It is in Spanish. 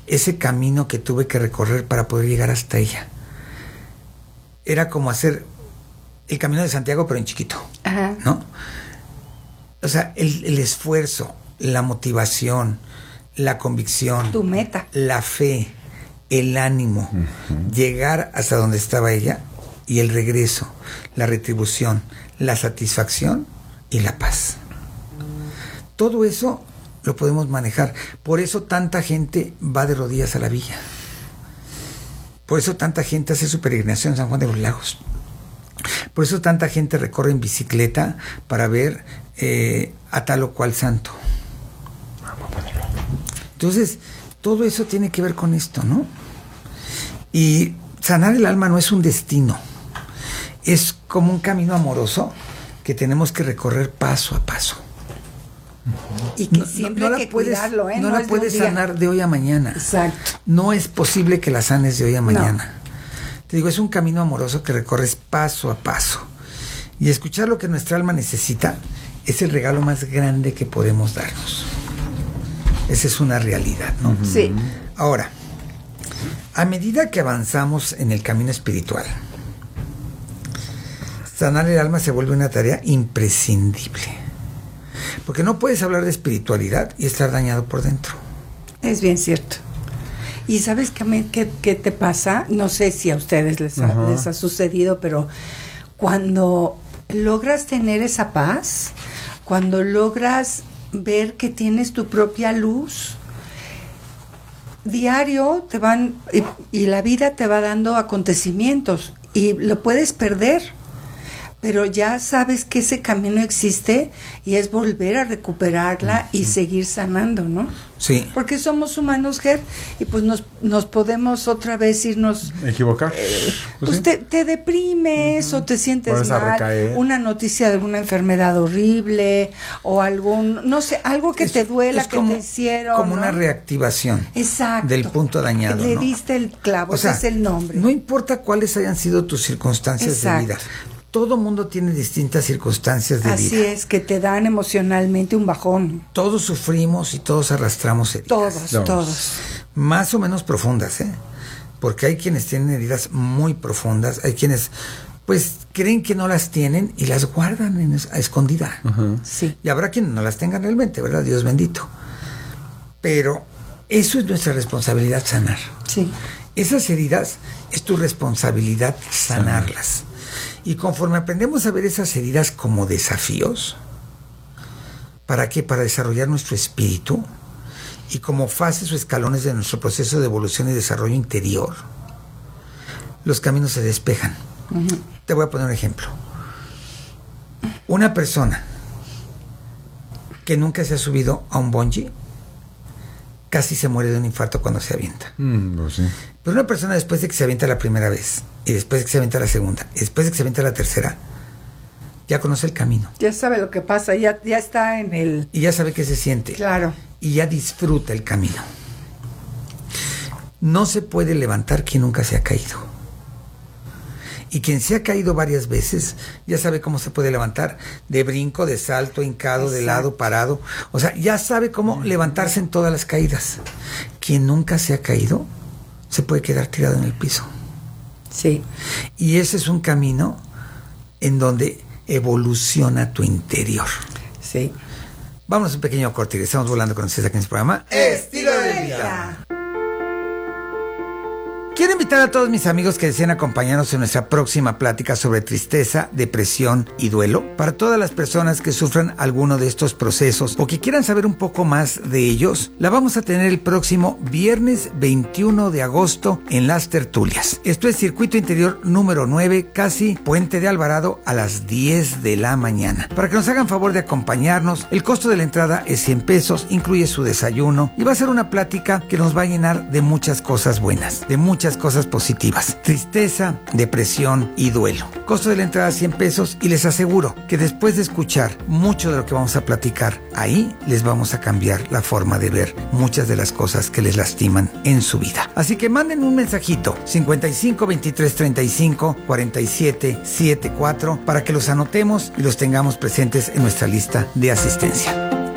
ese camino que tuve que recorrer para poder llegar hasta ella. Era como hacer el camino de Santiago, pero en chiquito. Ajá. ¿No? O sea, el esfuerzo, la motivación, la convicción, tu meta, la fe, el ánimo, llegar hasta donde estaba ella, y el regreso, la retribución, la satisfacción y la paz. Todo eso lo podemos manejar. Por eso tanta gente va de rodillas a la villa. Por eso tanta gente hace su peregrinación en San Juan de los Lagos. Por eso tanta gente recorre en bicicleta para ver a tal o cual santo. Entonces, todo eso tiene que ver con esto, ¿no? Y sanar el alma no es un destino. Es como un camino amoroso que tenemos que recorrer paso a paso. Y que siempre hay que cuidarlo, no la puedes sanar de hoy a mañana. Exacto. No es posible que la sanes de hoy a mañana. No. Te digo, es un camino amoroso que recorres paso a paso. Y escuchar lo que nuestra alma necesita es el regalo más grande que podemos darnos. Esa es una realidad, ¿no? Sí. Ahora, a medida que avanzamos en el camino espiritual, sanar el alma se vuelve una tarea imprescindible. Porque no puedes hablar de espiritualidad y estar dañado por dentro. Es bien cierto. Y ¿sabes qué te pasa? No sé si a ustedes les ha sucedido, pero cuando logras tener esa paz, cuando logras ver que tienes tu propia luz, diario te van y la vida te va dando acontecimientos y lo puedes perder, pero ya sabes que ese camino existe y es volver a recuperarla y seguir sanando, ¿no? Sí. Porque somos humanos, Ger, y pues nos podemos otra vez irnos... equivocar. Pues sí. te deprimes o te sientes mal, una noticia de una enfermedad horrible o algún, no sé, algo que te duela, que te hicieron. Como, ¿no? una reactivación. Exacto. Del punto dañado, Le ¿no? diste el clavo, o sea, ese es el nombre. No importa cuáles hayan sido tus circunstancias Exacto. de vida. Todo mundo tiene distintas circunstancias de vida. Así es, que te dan emocionalmente un bajón. Todos sufrimos y todos arrastramos heridas. Todos. Más o menos profundas, ¿eh? Porque hay quienes tienen heridas muy profundas, hay quienes, pues, creen que no las tienen y las guardan a escondida. Sí. Y habrá quienes no las tengan realmente, ¿verdad? Dios bendito. Pero eso es nuestra responsabilidad, sanar. Sí. Esas heridas es tu responsabilidad sanarlas. Y conforme aprendemos a ver esas heridas como desafíos, ¿para qué? Para desarrollar nuestro espíritu y como fases o escalones de nuestro proceso de evolución y desarrollo interior, los caminos se despejan. Te voy a poner un ejemplo. Una persona que nunca se ha subido a un bungee casi se muere de un infarto cuando se avienta. Pues sí. Pero una persona después de que se avienta la primera vez, y después de que se avienta la segunda, y después de que se avienta la tercera, ya conoce el camino. Ya sabe lo que pasa, ya está en el... Y ya sabe qué se siente. Claro. Y ya disfruta el camino. No se puede levantar quien nunca se ha caído. Y quien se ha caído varias veces, ya sabe cómo se puede levantar, de brinco, de salto, hincado, Exacto. de lado, parado. O sea, ya sabe cómo levantarse en todas las caídas. Quien nunca se ha caído, se puede quedar tirado en el piso. Sí. Y ese es un camino en donde evoluciona tu interior. Sí. Vámonos a un pequeño corte y estamos volando con ustedes aquí en este programa Estilo de Vida. Quiero invitar a todos mis amigos que deseen acompañarnos en nuestra próxima plática sobre tristeza, depresión y duelo. Para todas las personas que sufran alguno de estos procesos o que quieran saber un poco más de ellos, la vamos a tener el próximo viernes 21 de agosto en Las Tertulias. Esto es Circuito Interior número 9, casi Puente de Alvarado, a las 10 de la mañana. Para que nos hagan favor de acompañarnos, el costo de la entrada es 100 pesos, incluye su desayuno y va a ser una plática que nos va a llenar de muchas cosas buenas, de muchas cosas positivas. Tristeza, depresión y duelo. Costo de la entrada 100 pesos y les aseguro que después de escuchar mucho de lo que vamos a platicar ahí, les vamos a cambiar la forma de ver muchas de las cosas que les lastiman en su vida. Así que manden un mensajito 55 23 35 47 74 para que los anotemos y los tengamos presentes en nuestra lista de asistencia.